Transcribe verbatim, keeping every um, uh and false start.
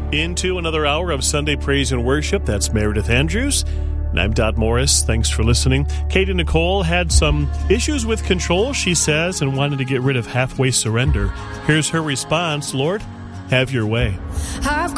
into another hour of Sunday Praise and Worship. That's Meredith Andrews. And I'm Dot Morris. Thanks for listening. Katie Nicole had some issues with control, she says, and wanted to get rid of halfway surrender. Here's her response: Lord, have your way. I've